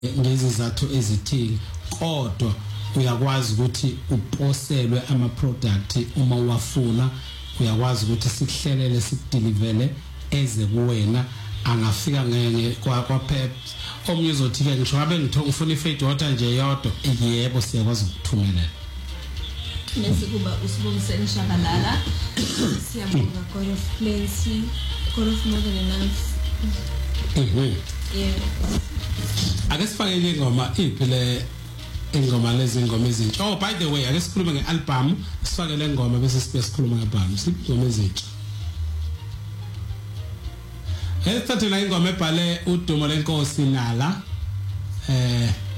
ngezizathu ezithile kodwa uyakwazi ukuthi uposelwe ama product uma uwafuna uyakwazi ukuthi sikuhlelele sikudeliverele eze kuwena angafika ngeke kwaphepha omnye uzothi ke ngisho ngabe ngifuna iFaith water nje yodwa yebo siyakwazi ukuthumelela Nesi kuba usibongiseni Shabalala siyabonga God of Plenty God of More Than Enough yeah ake sifake ingoma iphile ingoma lezi ngoma ezintsha oh by the way ake sikhulume ngealbum sifake le ngoma bese sikhuluma ngealbum singoma ezintsha Ethathe la ingoma ebhale uDumo lenkosi nala